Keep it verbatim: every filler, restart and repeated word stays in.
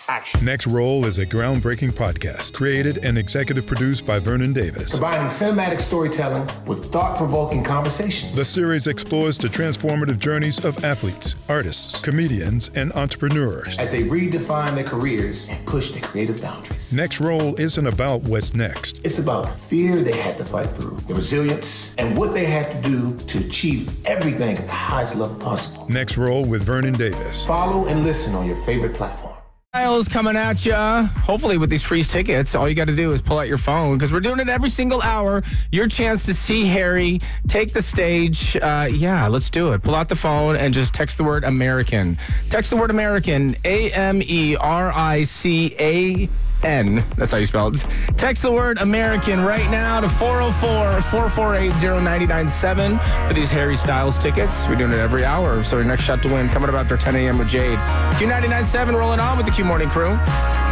action. Next Roll is a groundbreaking podcast created and executive produced by Vernon Davis. Combining cinematic storytelling with thought-provoking conversations. The series explores the transformative journeys of athletes, artists, comedians, and entrepreneurs as they redefine their careers and push their creative boundaries. Next Roll isn't about what's next. It's about the fear they had to fight through, the resilience, and what they had to do to achieve everything at the highest level possible. Next Roll with Vernon Davis. Follow and listen on your favorite platform. Styles coming at ya. Hopefully with these free tickets, all you got to do is pull out your phone because we're doing it every single hour. Your chance to see Harry take the stage. Uh, yeah, let's do it. Pull out the phone and just text the word American. Text the word American, A M E R I C A N. That's how you spell it. Text the word American right now to four oh four, four four eight, oh nine nine seven for these Harry Styles tickets. We're doing it every hour. So your next shot to win coming up after ten a.m. with Jade. Q ninety-nine point seven rolling on with the Q Morning Crew.